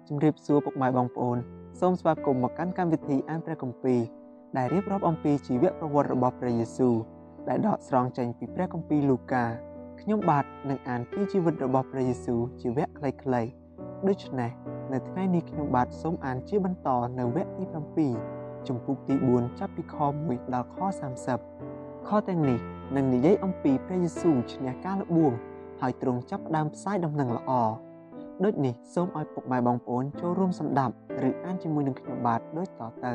ជំរាបសួរពុកម៉ែបងប្អូនសូមស្វាគមន៍មកកាន់កម្មវិធីអានព្រះគម្ពីរដែលរៀបរាប់អំពីជីវប្រវត្តិរបស់ព្រះយេស៊ូវដែលដកស្រង់ចេញពីព្រះគម្ពីរលូកាខ្ញុំបាទនឹងអានពីជីវិតរបស់ព្រះយេស៊ូវជាវគ្គខ្លីៗដូច្នេះនៅថ្ងៃនេះខ្ញុំបាទសូមអានជាបន្តនៅវគ្គទី7ជំពូកទី4ចាប់ពីខ1ដល់ខ30ខទាំងនេះនឹងនិយាយអំពីព្រះយេស៊ូវឈ្នះការល្បួងហើយទ្រង់ចាប់ផ្ដើមផ្សាយដំណឹងល្អដូចនេះសូមឲ្យពុកម៉ែបងប្អូនចូលរួមស្ដាប់ឬអានជាមួយនឹងខ្ញុំបាទដូចតទៅ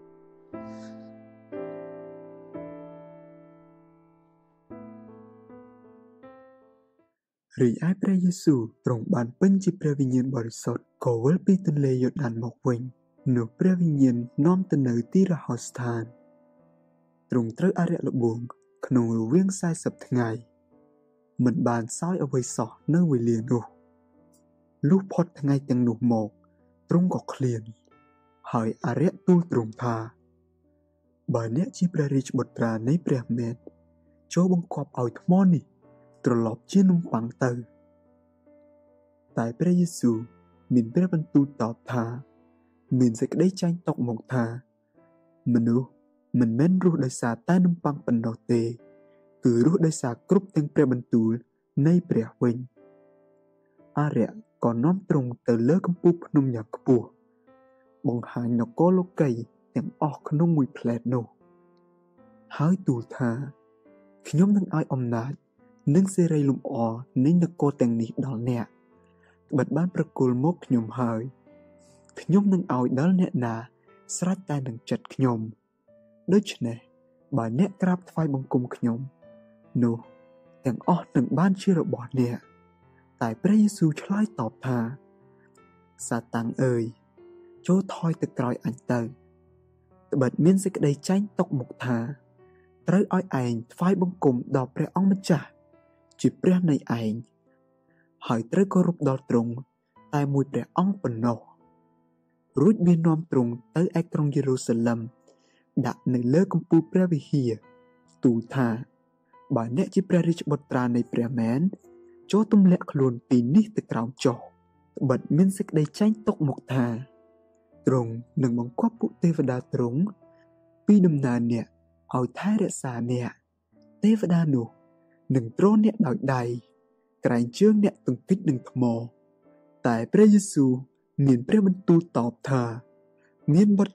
រីឯព្រះយេស៊ូវទ្រង់បានពេញជាព្រះវិញ្ញាណបរិសុទ្ធក៏វិលពីទន្លេយ៉ូដានមកវិញនោះព្រះវិញ្ញាណនាំទៅនៅទីរហោស្ថានទ្រង់ត្រូវអារក្សល្បួងក្នុងរវាង40ថ្ងៃមិនបានសោយអ្វីសោះនៅវេលានោះលុះផុតថ្ងៃទាំងនោះមកទ្រង់ក៏ឃ្លានហើយអារក្សទូលទ្រង់ថាបើអ្នកជាព្រះរាជបុត្រានៃព្រះមែនចូលបង្គាប់ឲ្យថ្មនេះត្រឡប់ជានំប៉័ងទៅតែព្រះយេស៊ូវមានព្រះបន្ទូលតបថាមានសេចក្តីចែងទុកមកថាមនុស្សមិនមែនរស់ដោយសារតែនំប៉័ងប៉ុណ្ណោះទេគឺរស់ដោយសារគ្រប់ទាំងព្រះបន្ទូលនៃព្រះវិញអារក្សក៏នាំទ្រង់ទៅលើកំពូលភ្នំយ៉ាងខ្ពស់បង្ហាញនគរលោកីទាំងអស់ក្នុងមួយផ្លែតនោះហើយទូលថាខ្ញុំនឹងឲ្យអំណាចនិងសេរីលំអនៃនគរទាំងនេះដល់អ្នកត្បិតបានប្រគល់មកខ្ញុំហើយខ្ញុំនឹងឲ្យដល់អ្នកណាស្រេចតែនឹងចិត្តខ្ញុំដូច្នេះបើអ្នកក្រាបថ្វាយបង្គំខ្ញុំនោះទាំងអស់នឹងបានជារបស់អ្នកតែព្រះយេស៊ូវឆ្លើយតបថាសាតាំងអើយចូលថយទៅក្រោយអញទៅត្បិតមានសេចក្តីចែងទុកមកថាត្រូវឲ្យឯងថ្វាយបង្គំដល់ព្រះអង្គម្ចាស់ជាព្រះនៃឯងហើយត្រូវគោរពដល់ទ្រង់តែមួយព្រះអង្គប៉ុណ្ណោះរួចមាននាំទ្រង់ទៅឯក្រុងយេរូសាឡិមដាក់នៅលើកំពូលព្រះវិហារទូលថាបើអ្នកជាព្រះរាជបុត្រានៃព្រះមែនចូលទម្លាក់ខ្លួនពីនេះទៅក្រោមចុះត្បិតមានសេចក្តីចែងទុកមកថាទ្រង់នឹងបង្គាប់ពួកទេវតាទ្រង់ពីដំណើរអ្នកឲ្យថែរក្សាអ្នកទេវតានោះនឹងទ្រអ្នកដោយដៃក្រែងជើងអ្នកទង្គិចនឹងថ្មតែព្រះយេស៊ូវមានព្រះបន្ទូលតបថាមានបុត្រ